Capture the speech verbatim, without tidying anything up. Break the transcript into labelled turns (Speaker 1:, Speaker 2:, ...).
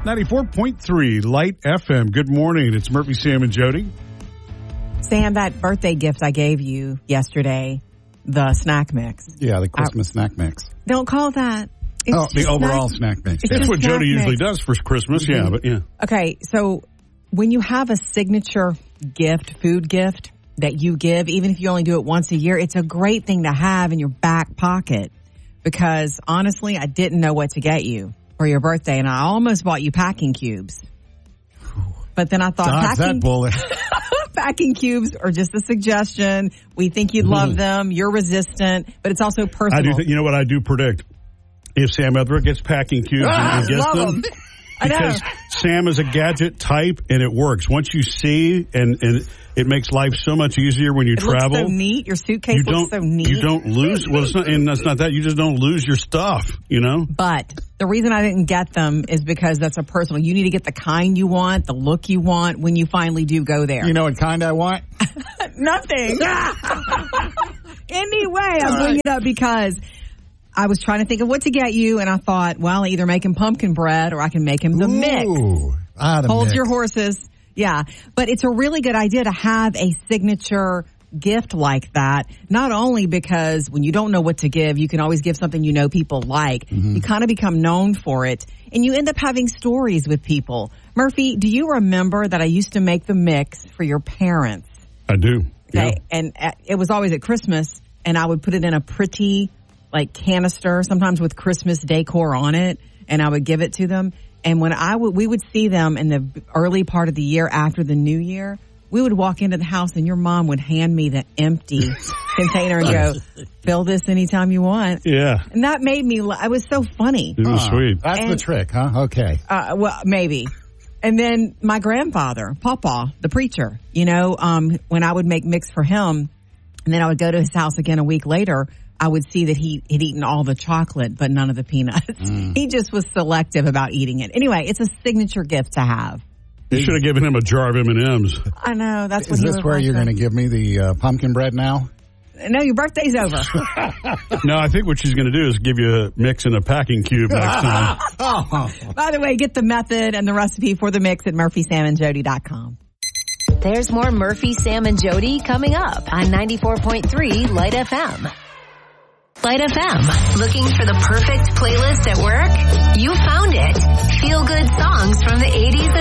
Speaker 1: ninety-four point three Light F M. Good morning. It's Murphy, Sam, and Jody.
Speaker 2: Sam, that birthday gift I gave you yesterday, the snack mix.
Speaker 3: Yeah, the Christmas I, snack mix.
Speaker 2: Don't call that. It's
Speaker 3: oh, the overall snack, snack mix.
Speaker 2: It's
Speaker 1: That's what Jody
Speaker 2: mix.
Speaker 1: usually does for Christmas. Mm-hmm. Yeah, but yeah.
Speaker 2: Okay, so when you have a signature gift, food gift that you give, even if you only do it once a year, it's a great thing to have in your back pocket. Because honestly, I didn't know what to get you for your birthday, and I almost bought you packing cubes. But then I thought
Speaker 3: Dodge
Speaker 2: packing,
Speaker 3: that bullet.
Speaker 2: packing cubes are just a suggestion. We think you'd love them. You're resistant, but it's also personal.
Speaker 1: I do. Th- you know what I do predict? If Sam ever gets packing cubes
Speaker 2: ah,
Speaker 1: and gets
Speaker 2: love
Speaker 1: them,
Speaker 2: them. I know.
Speaker 1: Because Sam is a gadget type, and it works. Once you see, and, and it makes life so much easier when you
Speaker 2: it
Speaker 1: travel.
Speaker 2: Looks so neat. Your suitcase
Speaker 1: you
Speaker 2: looks so neat.
Speaker 1: You don't lose. Well, it's not, and that's not that. You just don't lose your stuff. You know.
Speaker 2: But the reason I didn't get them is because that's a personal. You need to get the kind you want, the look you want when you finally do go there.
Speaker 3: You know what kind I want?
Speaker 2: Nothing. Anyway, I bring right. it up because I was trying to think of what to get you, and I thought, well, I either make him pumpkin bread or I can make him the
Speaker 3: Ooh,
Speaker 2: mix.
Speaker 3: Ah, the
Speaker 2: Hold
Speaker 3: mix.
Speaker 2: your horses. Yeah. But it's a really good idea to have a signature gift like that, not only because when you don't know what to give, you can always give something you know people like. Mm-hmm. You kind of become known for it, and you end up having stories with people. Murphy, do you remember that I used to make the mix for your parents?
Speaker 1: I do.
Speaker 2: Okay.
Speaker 1: Yeah.
Speaker 2: And it was always at Christmas, and I would put it in a pretty like canister, sometimes with Christmas decor on it, and I would give it to them. And when I would, we would see them in the early part of the year after the new year, we would walk into the house and your mom would hand me the empty container and go, fill this anytime you want.
Speaker 1: Yeah.
Speaker 2: And that made me, it was so funny.
Speaker 1: It was
Speaker 3: oh,
Speaker 1: sweet.
Speaker 3: That's
Speaker 2: and,
Speaker 3: the trick, huh? Okay.
Speaker 2: Uh, well, maybe. And then my grandfather, Papa, the preacher, you know, um, when I would make mix for him, and then I would go to his house again a week later, I would see that he had eaten all the chocolate, but none of the peanuts. Mm. He just was selective about eating it. Anyway, it's a signature gift to have.
Speaker 1: You should have given him a jar of M and M's.
Speaker 2: I know. That's
Speaker 3: Is
Speaker 2: what he
Speaker 3: this
Speaker 2: was
Speaker 3: where
Speaker 2: like
Speaker 3: you're
Speaker 2: that.
Speaker 3: going to give me the uh, pumpkin bread now?
Speaker 2: No, your birthday's over.
Speaker 1: No, I think what she's going to do is give you a mix and a packing cube next time.
Speaker 3: Oh.
Speaker 2: By the way, get the method and the recipe for the mix at murphy sam and jody dot com.
Speaker 4: There's more Murphy, Sam, and Jody coming up on ninety-four point three Light F M. Light F M. Looking for the perfect playlist at work? You found it. Feel good songs from the eighties